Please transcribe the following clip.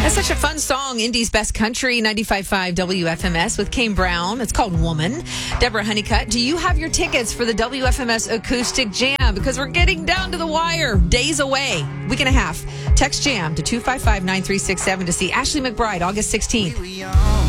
That's such a fun song. Indy's Best Country, 95.5 WFMS with Kane Brown. It's called Woman. Deborah Honeycutt, do you have your tickets for the WFMS Acoustic Jam? Because we're getting down to the wire. Days away. Week and a half. Text JAM to 255-9367 to see Ashley McBride August 16th.